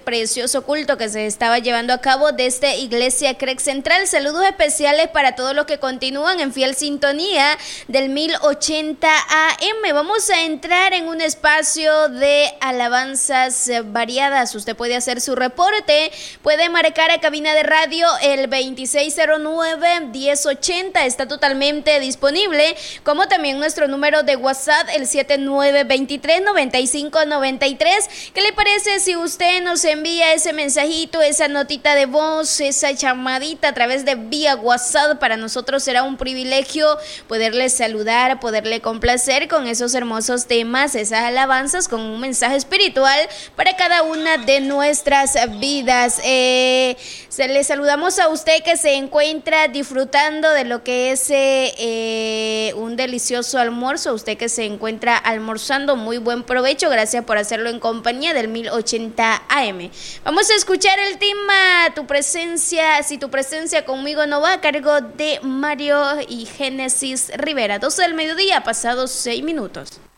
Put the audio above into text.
precioso culto que se estaba llevando a cabo desde Iglesia Creek Central. Saludos especiales para todos los que continúan en fiel sintonía del 1080 AM. Vamos a entrar en un espacio de alabanzas variadas. Usted puede hacer su reporte, puede marcar a cabina de radio el 2609-1080, está totalmente disponible, como también nuestro número de WhatsApp, el 7923-9593. ¿Qué le parece si usted nos envía ese mensajito, esa notita de voz, esa llamadita a través de vía WhatsApp? Para nosotros será un privilegio poderle saludar, poderle complacer con esos hermosos temas, esas alabanzas, con un mensaje espiritual para cada una de nuestras vidas. Se le saludamos a usted que se encuentra disfrutando de lo que es un delicioso almuerzo, usted que se encuentra almorzando, muy buen provecho, gracias por hacerlo en compañía del 1080 AM. Vamos a escuchar el tema Tu Presencia, Si Tu Presencia Conmigo No Va, a cargo de Mario y Génesis Rivera. 12 del mediodía, pasados 6 minutos.